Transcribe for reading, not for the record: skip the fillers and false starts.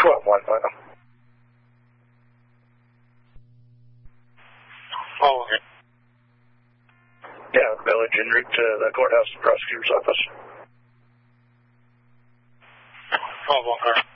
12-1 final. Oh, okay. Yeah, village en route to the courthouse prosecutor's office. 12-1 car.